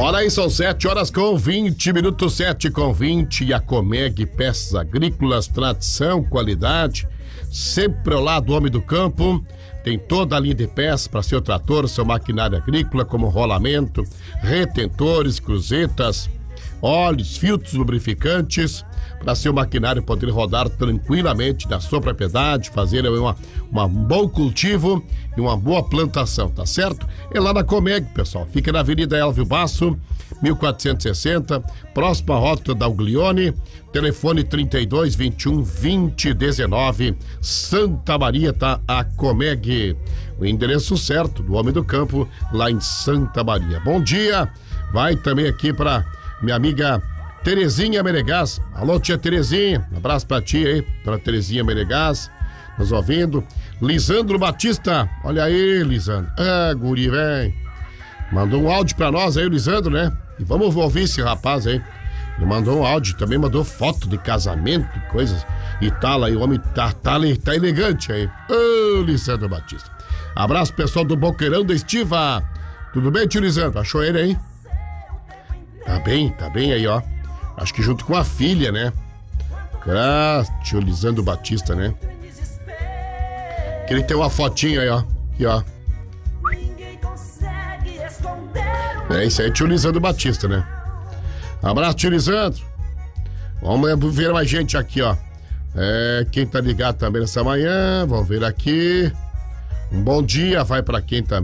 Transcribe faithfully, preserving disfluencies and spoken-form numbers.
Olha aí, são sete horas com vinte minutos, sete com vinte, e a Comeg Peças Agrícolas, tradição, qualidade, sempre ao lado do homem do campo. Tem toda a linha de peças para seu trator, seu maquinário agrícola, como rolamento, retentores, cruzetas, óleos, filtros lubrificantes, para seu maquinário poder rodar tranquilamente na sua propriedade, fazer uma, uma, um bom cultivo e uma boa plantação, tá certo? É lá na Comeg, pessoal. Fica na Avenida Elvio Basso, mil quatrocentos e sessenta, próxima à Rota da Uglione, telefone trinta e dois, vinte e um, vinte, dezenove, Santa Maria, tá a Comeg. O endereço certo do homem do campo, lá em Santa Maria. Bom dia, vai também aqui para minha amiga Terezinha Menegas. Alô, tia Terezinha, um abraço pra ti aí, pra Terezinha Menegas, nos ouvindo. Lisandro Batista, olha aí, Lisandro. Ah, guri, velho. Mandou um áudio pra nós aí, o Lisandro, né? E vamos ouvir esse rapaz aí. Ele mandou um áudio, também mandou foto de casamento e coisas e tal, aí o homem tá, tá, tá elegante aí. Ô, oh, Lisandro Batista. Abraço, pessoal do Boqueirão da Estiva. Tudo bem, tio Lisandro? Achou ele aí? Tá bem, tá bem aí, ó. Acho que junto com a filha, né? Ah, tio Lisandro Batista, né? Que ele tem uma fotinha aí, ó. Aqui, ó. É, isso aí é tio Lisandro Batista, né? Abraço, tio Lisandro. Vamos ver mais gente aqui, ó. É, quem tá ligado também nessa manhã, vamos ver aqui. Um bom dia, vai pra quem também.